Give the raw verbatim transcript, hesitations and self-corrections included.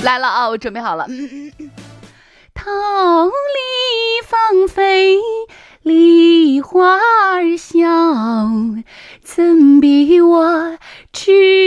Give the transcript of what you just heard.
来了啊，我准备好了。嗯嗯桃李芳菲，梨花儿笑，怎比我痴